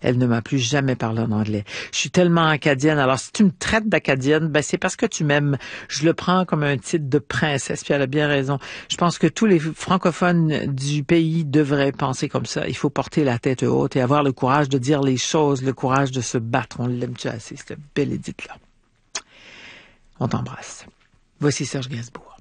Elle ne m'a plus jamais parlé en anglais. Je suis tellement acadienne. Alors, si tu me traites d'acadienne, ben c'est parce que tu m'aimes. Je le prends comme un titre de princesse, puis elle a bien raison. Je pense que tous les francophones du pays devraient penser comme ça. Il faut porter la tête haute et avoir le courage de dire les choses, le courage de se battre. On l'aime-tu assez, cette belle Édith-là. On t'embrasse. Voici Serge Gainsbourg.